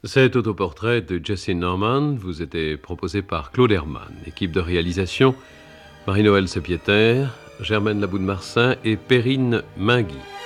Cet autoportrait de Jessie Norman vous était proposé par Claude Hermann. Équipe de réalisation, Marie-Noëlle Sepieter, Germaine Laboude-Marsin et Perrine Mingui.